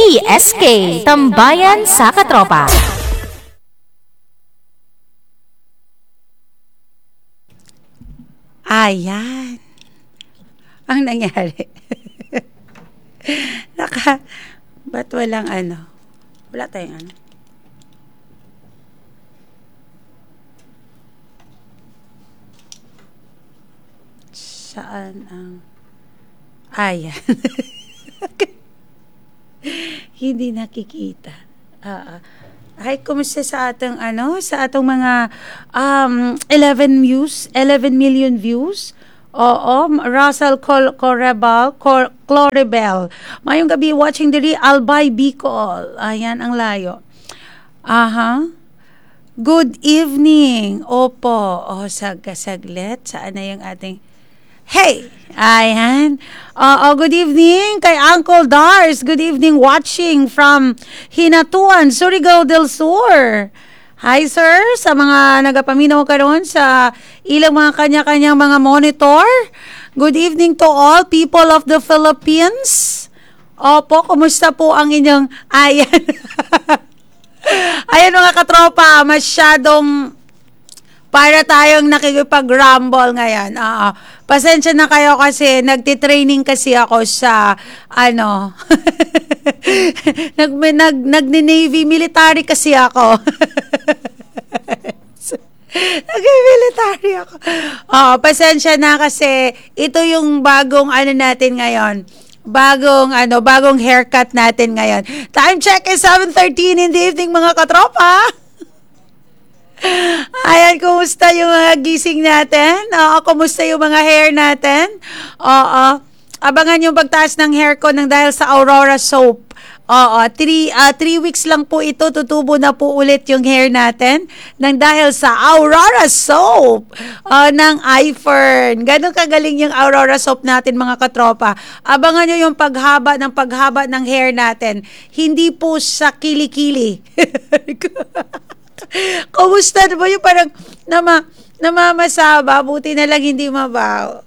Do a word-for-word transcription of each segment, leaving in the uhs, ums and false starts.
S K, Tambayan sa Katropa. Ayan. Ang nangyari. Naka, ba't walang ano? Wala tayong ano? Saan ang... Ayan. Hindi nakikita. Ah, uh, Hi, kumusta sa atong ano, sa atong mga um eleven views, eleven million views? Oo, Russell Col Corebel, Cor Cloribel. Mayong gabi watching diri Albay Bicol. Ayan ang layo. Aha. Good evening. Opo. Oh, sag saglit. Saan na yung ating Hey! Ayan. Uh, oh, good evening kay Uncle Dars. Good evening watching from Hinatuan, Surigao del Sur. Hi sir, sa mga nagapaminaw karon sa ilang mga kanya-kanyang mga monitor. Good evening to all people of the Philippines. Opo, kumusta po ang inyong... Ayan. Ayan mga katropa, masyadong... Para tayong nakikipag-rumble ngayon. Oo. Pasensya na kayo kasi nagti-training kasi ako sa ano. nag nag nag-Navy military kasi ako. Nag-military ako. Oo, pasensya na kasi ito yung bagong ano natin ngayon. Bagong ano, bagong haircut natin ngayon. Time check is seven thirteen in the evening mga katropa. Ayan, kumusta yung mga gising natin? Oo, kumusta yung mga hair natin? Oo, abangan yung pagtaas ng hair ko ng dahil sa Aurora Soap. Oo, three, uh, three weeks lang po ito, tutubo na po ulit yung hair natin ng dahil sa Aurora Soap uh, ng iFern. Ganun kagaling yung Aurora Soap natin mga katropa. Abangan nyo yung paghaba ng paghaba ng hair natin. Hindi po sa kilikili. Kumusta na ba yung parang nama, namamasaba, buti na lang hindi mabaho.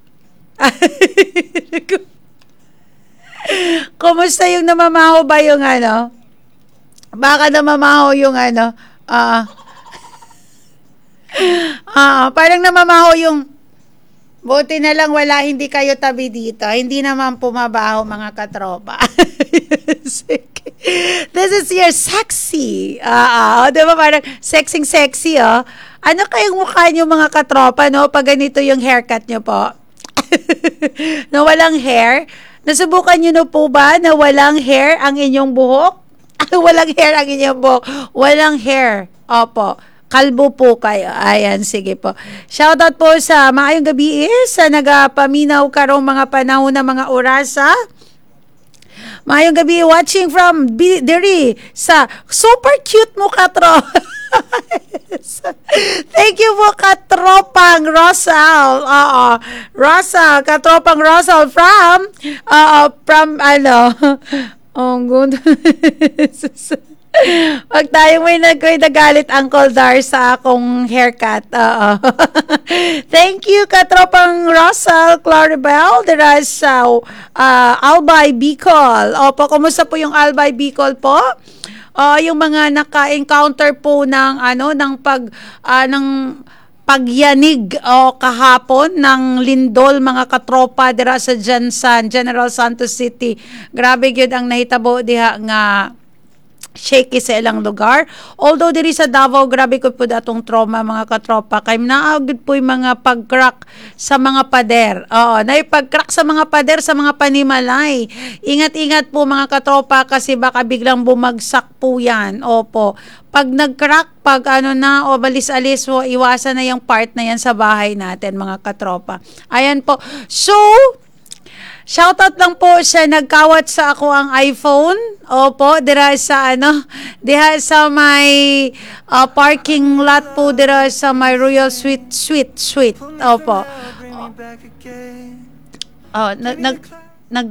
Kumusta yung namamaho ba yung ano? Baka namamaho yung ano? Ah, uh, uh, parang namamaho yung buti na lang wala, hindi kayo tabi dito. Hindi naman pumabaho mga katropa. This is your sexy. Ah, uh, uh, diba parang sexing sexy, oh. Ano kayong mukha nyo mga katropa, no? Pag ganito yung haircut nyo po. Na walang hair. Nasubukan nyo na po ba na walang hair ang inyong buhok? Walang hair ang inyong buhok. Walang hair. Opo. Kalbo po kayo. Ayan, sige po. Shoutout po sa maayong gabi is sa nagapaminaw karong mga panahon na mga orasa. Maayong gabi watching from B- Diri sa super cute mo katro. Thank you po katropang Rosal. Oo. Rosal, katropang Rosal from uh, from ano. Oh, good. Wag tayong may nagkoy nagalit Uncle Dar sa akong haircut. Oo. Thank you katropang Russell Claribel dira sa uh, Albay Bicol. Opo, kumusta po yung Albay Bicol po? Uh, yung mga naka-encounter po ng ano ng pag uh, ng pagyanig o oh, kahapon ng lindol mga katropa dira sa Jansan, General Santos City. Grabe gyud ang nahitabo diha nga shaky sa ilang lugar. Although diri sa Davao, grabe ko po datong trauma mga katropa. Kay naagod po yung mga pag-crack sa mga pader. Oo, na pag-crack sa mga pader sa mga panimalay. Ingat-ingat po mga katropa kasi baka biglang bumagsak po yan. Opo. Pag nag-crack, pag ano na, o balis-alis po, iwasan na yung part na yan sa bahay natin mga katropa. Ayan po. So, shoutout lang po sa nagkawat sa ako ang iPhone. Opo, dira sa ano, dira sa may uh, parking lot po dira sa may Royal Suite, Suite, Suite. Opo. Oh, nag nag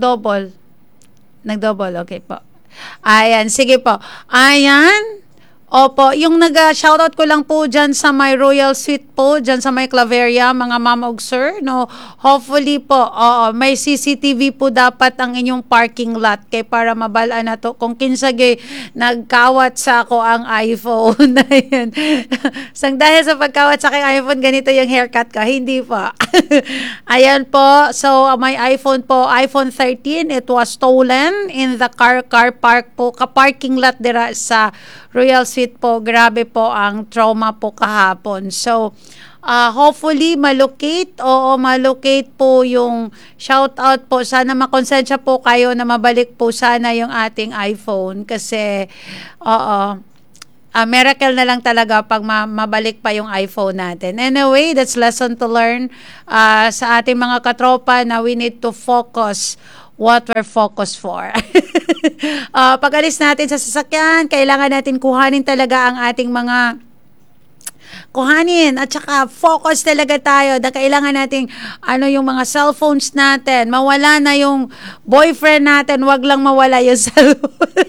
nag-double. Nag-double, okay po. Ayan, sige po. Ayan. Opo, yung nag-shoutout ko lang po dyan sa my Royal Suite po, dyan sa may Claveria, mga ma'am og sir, no, hopefully po, oo, may C C T V po dapat ang inyong parking lot kay para mabalaan na to kung kinsagay nagkawat sa ako ang iPhone. Ayun. Sang dahil sa pagkawat sa aking iPhone, ganito yung haircut ko, hindi po. Ayan po, so my iPhone po, iPhone thirteen, it was stolen in the car car park po, ka-parking lot dira sa Royal Suite po. Grabe po ang trauma po kahapon. So, uh, hopefully malocate, oo, malocate po yung shout out po. Sana makonsensya po kayo na mabalik po sana yung ating iPhone kasi, oo, uh, miracle na lang talaga pag ma- mabalik pa yung iPhone natin. Anyway, that's lesson to learn uh, sa ating mga katropa na we need to focus what we're focused for. uh, pag alis natin sa sasakyan, kailangan natin kuhanin talaga ang ating mga kuhanin at saka focus talaga tayo na kailangan nating ano yung mga cellphones natin, mawala na yung boyfriend natin, wag lang mawala yung cellphone.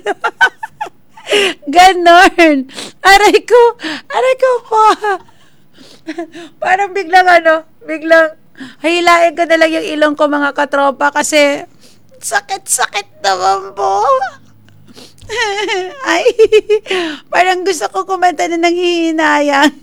Ganon. Aray ko, aray ko po. Parang biglang ano, biglang hilain ko na lang yung ilong ko mga katropa kasi sakit-sakit naman po. Ay, parang gusto ko kumanta na nanghihinayang.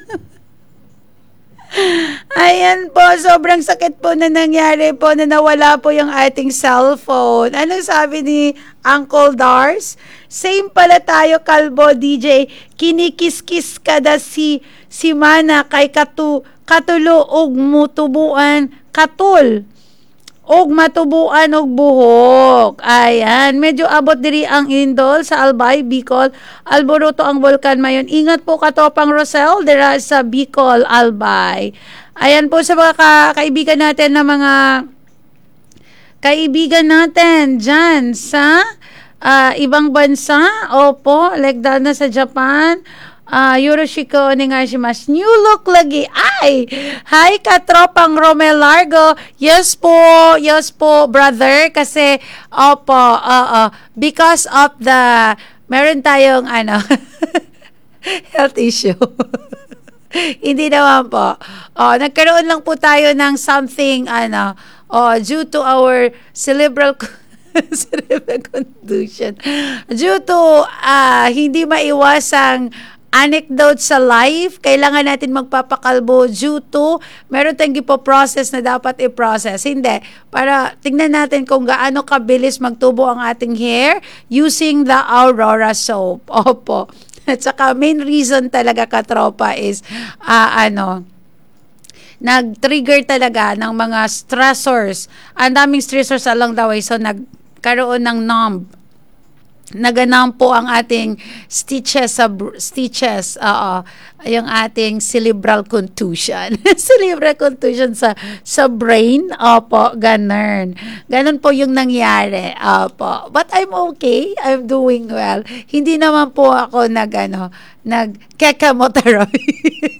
Ayan po, sobrang sakit po na nangyari po na nawala po yung ating cellphone. Ano sabi ni Uncle Dars? Same pala tayo, Kalbo D J. Kinikis-kis kada si si Mana kay katu, katulo og mutubuan katul. Og matubuan og buhok. Ayan, medyo abot diri ang indol sa Albay, Bicol. Alboroto ang bulkan mayon. Ingat po katopang Rosel dira sa Bicol, Albay. Ayan po sa mga ka- kaibigan natin na mga kaibigan natin dyan sa uh, ibang bansa. Opo, like dahil na sa Japan. Uh, Yoroshiko onegaishimasu. New look lagi. Ay! Hi, katropang Romel Largo. Yes po, yes po, brother. Kasi, opo, uh, uh, because of the, meron tayong, ano, health issue. Hindi naman po. Oh, nagkaroon lang po tayo ng something, ano, oh, due to our cerebral cerebral contusion. Due to, uh, hindi maiwasang anecdote sa life, kailangan natin magpapakalbo due to, meron tayong ipo-process na dapat i-process. Hindi. Para tingnan natin kung gaano kabilis magtubo ang ating hair using the Aurora soap. Opo. At saka main reason talaga katropa is, uh, ano, nag-trigger talaga ng mga stressors. Ang daming stressors along the way. So, nagkaroon ng numb. Naganam po ang ating stitches sa stitches oo yung ating cerebral contusion. Cerebral contusion sa sa brain. Opo, ganun. Ganun po yung nangyari. Opo. But I'm okay. I'm doing well. Hindi naman po ako nag ano, nag chemotherapy.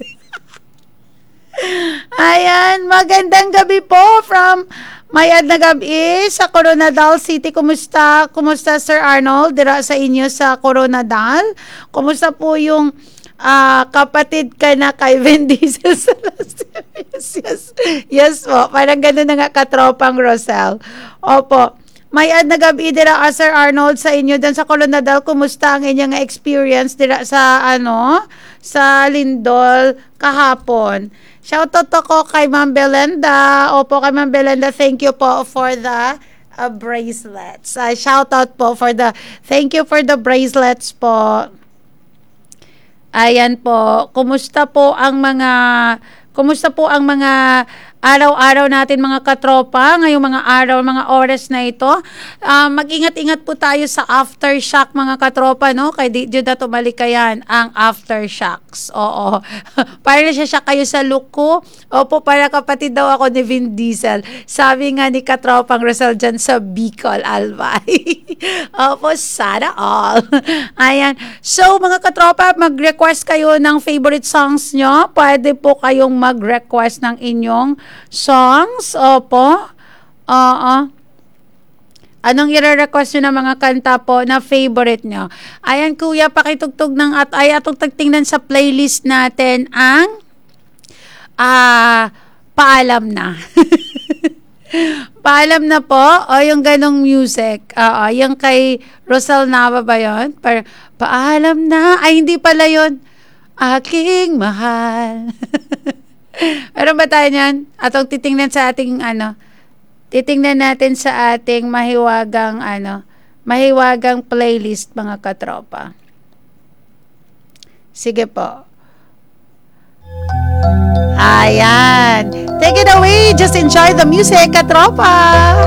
Ayan, magandang gabi po from Mayad na gabi sa Coronadal City. Kumusta? Kumusta Sir Arnold? Dira sa inyo sa Coronadal. Kumusta po yung uh, kapatid ka na kay Vin Diesel sa Las Vegas? Yes, yes po. Parang gano'n na nga katropang Rosel. Opo. Mayad na gabi dira uh, Sir Arnold sa inyo dan sa Coronadal. Kumusta ang inyong experience dira sa ano? Sa Lindol kahapon? Shoutout ako kay Ma'am Belenda. Opo, kay Ma'am Belenda, thank you po for the uh, bracelets. Uh, shoutout po for the, thank you for the bracelets po. Ayan po. Kumusta po ang mga, kumusta po ang mga araw-araw natin mga katropa, ngayong mga araw, mga oras na ito. Uh, mag-ingat-ingat po tayo sa aftershock mga katropa, no? Kay di dyan na tumalikayan ang aftershocks. Oo. Para na siya siya kayo sa look ko. Opo, para kapatid daw ako ni Vin Diesel. Sabi nga ni katropang Rosel dyan sa Bicol, Albay. Opo, sana all. Ayan. So, mga katropa, mag-request kayo ng favorite songs nyo. Pwede po kayong mag-request ng inyong songs. Opo. Oo. Anong i-request nyo ng mga kanta po na favorite nyo? Ayan, kuya, pakitugtog ng at ay atong tagtingnan sa playlist natin ang ah paalam na. Paalam na po o yung ganong music. Oo, yung kay Rosal Nava ba yun? Pa- paalam na. Ay, hindi pala yun. Aking mahal. Meron ba tayo niyan? Atong titingnan sa ating ano, titingnan natin sa ating mahiwagang ano, mahiwagang playlist mga katropa. Sige po. Ayan. Take it away. Just enjoy the music, katropa.